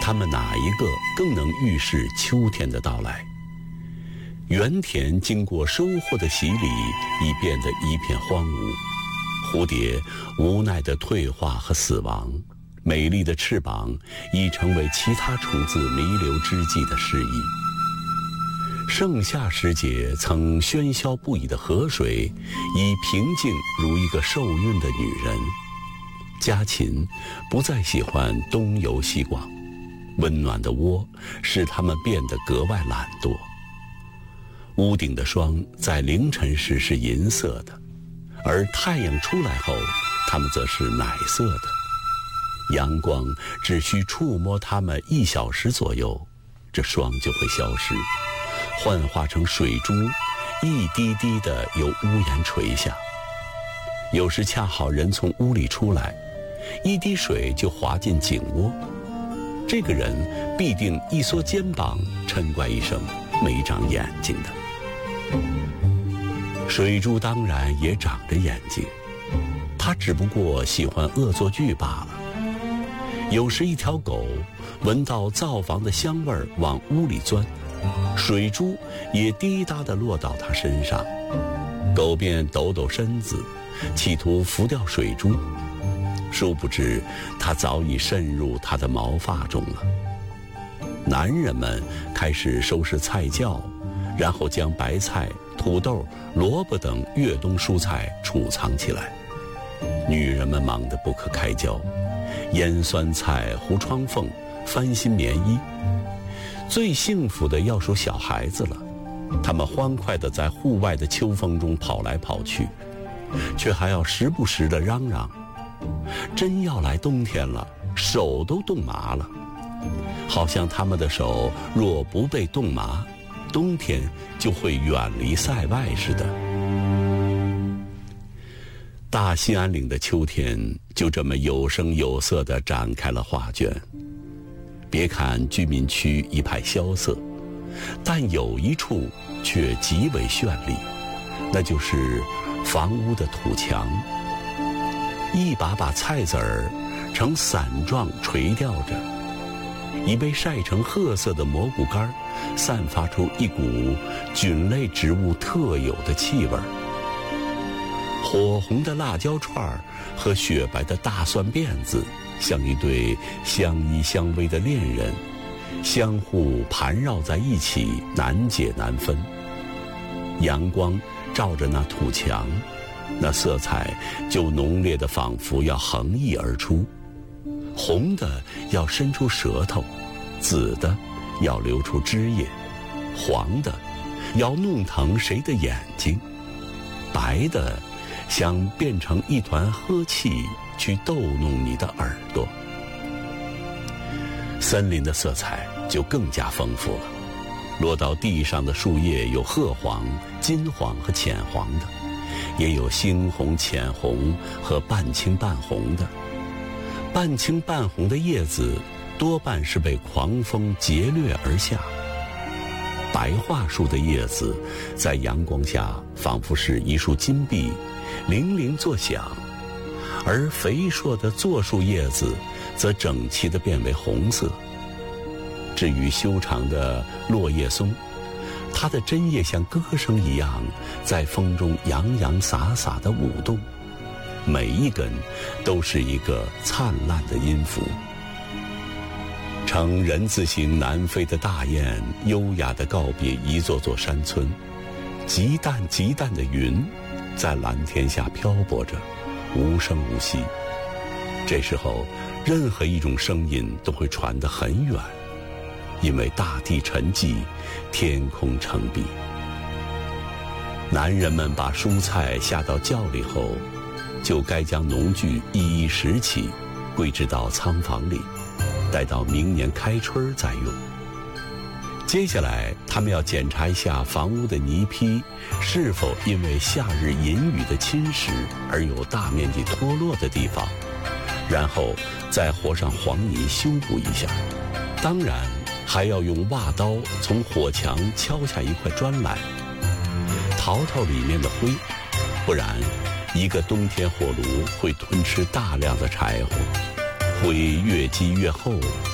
它们哪一个更能预示秋天的到来？原田经过收获的洗礼，已变得一片荒芜。蝴蝶无奈的退化和死亡，美丽的翅膀已成为其他虫子弥留之际的诗意。盛夏时节曾喧嚣不已的河水，已平静如一个受孕的女人。家禽不再喜欢东游西逛，温暖的窝使它们变得格外懒惰。屋顶的霜在凌晨时是银色的，而太阳出来后，它们则是奶色的。阳光只需触摸它们1小时左右，这霜就会消失，幻化成水珠，一滴滴地由屋檐垂下。有时恰好人从屋里出来，一滴水就滑进井窝，这个人必定一缩肩膀，嗔怪一声，没长眼睛的。水珠当然也长着眼睛，它只不过喜欢恶作剧罢了。有时一条狗闻到灶房的香味儿往屋里钻，水珠也滴答地落到它身上，狗便抖抖身子，企图拂掉水珠，殊不知它早已渗入它的毛发中了。男人们开始收拾菜窖，然后将白菜、土豆、萝卜等越冬蔬菜储藏起来。女人们忙得不可开交，腌酸菜、糊窗缝、翻新棉衣。最幸福的要数小孩子了，他们欢快地在户外的秋风中跑来跑去，却还要时不时地嚷嚷：真要来冬天了，手都冻麻了。好像他们的手若不被冻麻，冬天就会远离塞外似的。大兴安岭的秋天就这么有声有色地展开了画卷。别看居民区一派萧瑟，但有一处却极为绚丽，那就是房屋的土墙。一把把菜籽儿呈伞状垂吊着，已被晒成褐色的蘑菇干散发出一股菌类植物特有的气味。火红的辣椒串和雪白的大蒜辫子像一对相依相偎的恋人，相互盘绕在一起，难解难分。阳光照着那土墙，那色彩就浓烈的仿佛要横溢而出，红的要伸出舌头，紫的要流出汁液，黄的要弄疼谁的眼睛，白的想变成一团呵气去逗弄你的耳朵。森林的色彩就更加丰富了，落到地上的树叶有褐黄、金黄和浅黄的，也有猩红、浅红和半青半红的。半青半红的叶子多半是被狂风劫掠而下。白桦树的叶子在阳光下仿佛是一束金币，铃铃作响，而肥硕的柞树叶子则整齐地变为红色。至于修长的落叶松，它的针叶像歌声一样在风中洋洋洒洒地舞动，每一根都是一个灿烂的音符。呈人字形南飞的大雁优雅地告别一座座山村，极淡极淡的云在蓝天下漂泊着，无声无息。这时候任何一种声音都会传得很远，因为大地沉寂，天空澄碧。男人们把蔬菜下到窖里后，就该将农具一一拾起，归置到仓房里，待到明年开春再用。接下来他们要检查一下房屋的泥坯是否因为夏日阴雨的侵蚀而有大面积脱落的地方，然后再和上黄泥修补一下。当然还要用瓦刀从火墙敲下一块砖来，淘淘里面的灰，不然一个冬天火炉会吞吃大量的柴火，灰越积越厚，